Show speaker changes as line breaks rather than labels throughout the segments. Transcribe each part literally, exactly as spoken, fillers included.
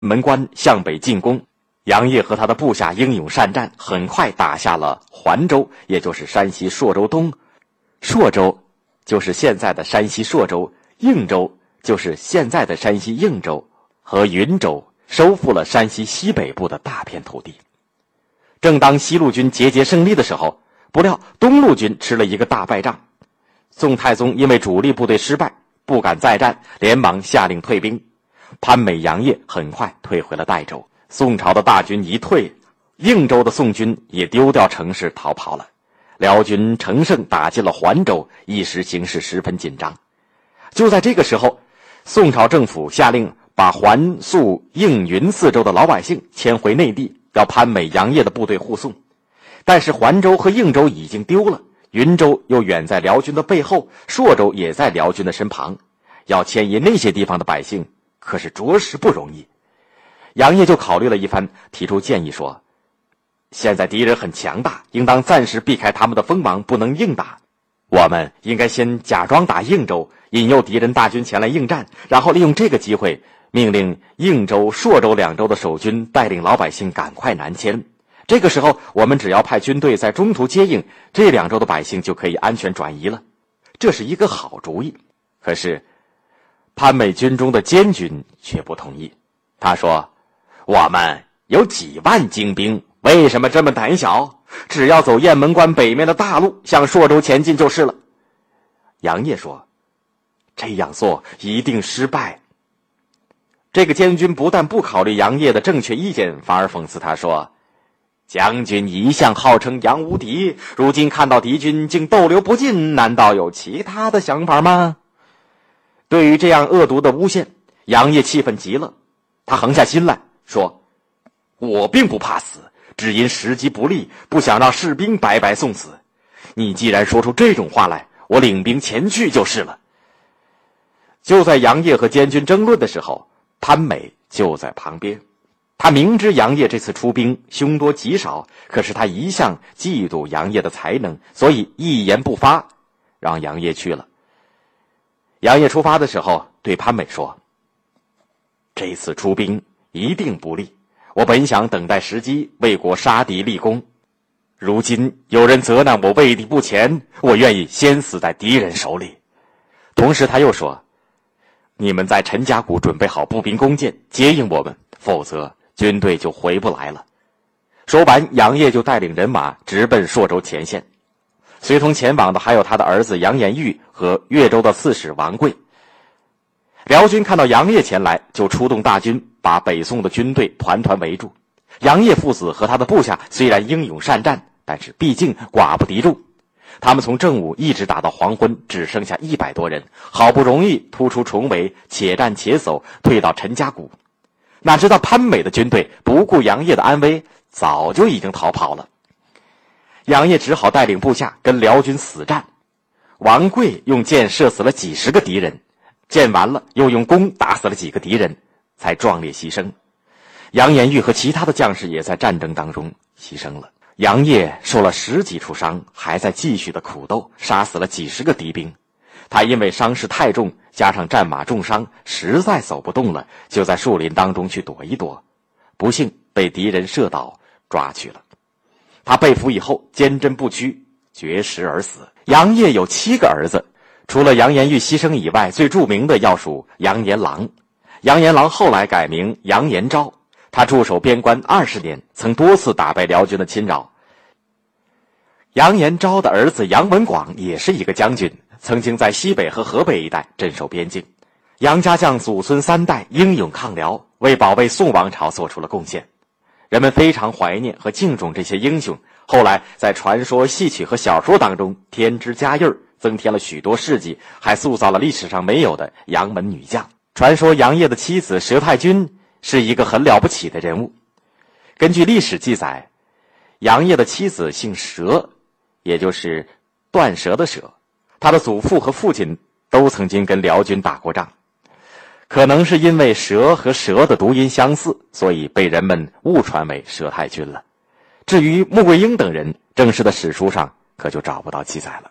门关向北进攻。杨业和他的部下英勇善战，很快打下了环州，也就是山西朔州东。朔州就是现在的山西朔州，应州就是现在的山西应州和云州，收复了山西西北部的大片土地。正当西路军节节胜利的时候，不料东路军吃了一个大败仗。宋太宗因为主力部队失败，不敢再战，连忙下令退兵。潘美、杨业很快退回了代州。宋朝的大军一退，应州的宋军也丢掉城市逃跑了。辽军乘胜打进了环州，一时形势十分紧张。就在这个时候，宋朝政府下令把环、肃、应、云四州的老百姓迁回内地，要潘美、杨业的部队护送。但是环州和应州已经丢了，云州又远在辽军的背后，朔州也在辽军的身旁，要迁移那些地方的百姓可是着实不容易。杨业就考虑了一番，提出建议说，现在敌人很强大，应当暂时避开他们的锋芒，不能硬打。我们应该先假装打应州，引诱敌人大军前来应战，然后利用这个机会命令应州、朔州两州的守军带领老百姓赶快南迁。这个时候我们只要派军队在中途接应，这两州的百姓就可以安全转移了。这是一个好主意。可是潘美军中的监军却不同意，他说，我们有几万精兵，为什么这么胆小？只要走雁门关北面的大路向朔州前进就是了。杨业说，这样做一定失败。这个监军不但不考虑杨业的正确意见，反而讽刺他说，将军一向号称杨无敌，如今看到敌军竟逗留不进，难道有其他的想法吗？对于这样恶毒的诬陷，杨业气愤极了，他横下心来说，我并不怕死，只因时机不利，不想让士兵白白送死。你既然说出这种话来，我领兵前去就是了。就在杨业和监军争论的时候，潘美就在旁边。他明知杨业这次出兵凶多吉少，可是他一向嫉妒杨业的才能，所以一言不发，让杨业去了。杨业出发的时候对潘美说，这次出兵一定不利，我本想等待时机为国杀敌立功，如今有人责难我畏敌不前，我愿意先死在敌人手里。同时他又说，你们在陈家谷准备好步兵弓箭接应我们，否则军队就回不来了。说完，杨业就带领人马直奔朔州前线。随同前往的还有他的儿子杨延玉和越州的刺史王贵。辽军看到杨业前来，就出动大军把北宋的军队团团围住。杨业父子和他的部下虽然英勇善战，但是毕竟寡不敌众。他们从正午一直打到黄昏，只剩下一百多人，好不容易突出重围，且战且走，退到陈家谷。哪知道潘美的军队不顾杨业的安危，早就已经逃跑了。杨业只好带领部下跟辽军死战。王贵用箭射死了几十个敌人，箭完了又用弓打死了几个敌人，才壮烈牺牲。杨延玉和其他的将士也在战争当中牺牲了。杨业受了十几处伤，还在继续的苦斗，杀死了几十个敌兵。他因为伤势太重，加上战马重伤，实在走不动了，就在树林当中去躲一躲，不幸被敌人射倒抓去了。他被俘以后坚贞不屈，绝食而死。杨业有七个儿子，除了杨延玉牺牲以外，最著名的要数杨延郎。杨延郎后来改名杨延昭，他驻守边关二十年，曾多次打败辽军的侵扰。杨延昭的儿子杨文广也是一个将军，曾经在西北和河北一带镇守边境。杨家将祖孙三代英勇抗辽，为保卫宋王朝做出了贡献。人们非常怀念和敬重这些英雄，后来在传说、戏曲和小说当中添枝加叶，增添了许多事迹，还塑造了历史上没有的杨门女将。传说杨业的妻子佘太君是一个很了不起的人物。根据历史记载，杨业的妻子姓佘，也就是断舌的舌，他的祖父和父亲都曾经跟辽军打过仗。可能是因为蛇和蛇的读音相似，所以被人们误传为佘太君了。至于穆桂英等人，正式的史书上可就找不到记载了。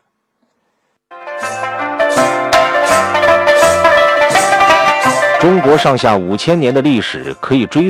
中国上下五千年的历史可以追